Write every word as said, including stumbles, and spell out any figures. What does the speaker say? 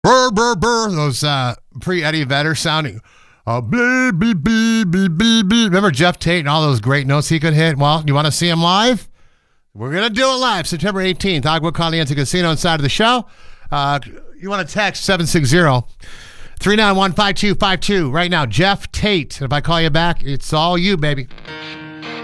Burr, burr, burr. Those uh, pre-Eddie Vedder sounding. Uh, blah, blah, blah, blah, blah, blah. Remember Jeff Tate and all those great notes he could hit? Well, you want to see him live? We're going to do it live September eighteenth. Agua Caliente Casino inside of the show. Uh, you want to text seven six zero, three nine one, five two five two right now. Jeff Tate. And if I call you back, it's all you, baby.